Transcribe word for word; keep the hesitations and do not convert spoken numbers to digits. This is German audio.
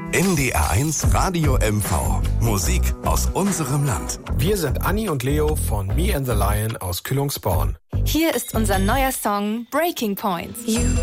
N D R eins Radio M V. Musik aus unserem Land. Wir sind Anni und Leo von Me and the Lion aus Kühlungsborn. Hier ist unser neuer Song Breaking Points. You